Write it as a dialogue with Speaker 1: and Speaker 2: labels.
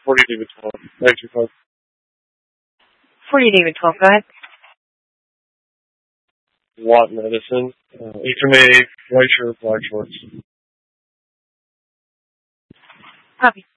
Speaker 1: 40 David 12. 925.
Speaker 2: 40 David 12, go ahead.
Speaker 1: Watt Medicine. HMA, white shirt, black shorts.
Speaker 2: Copy.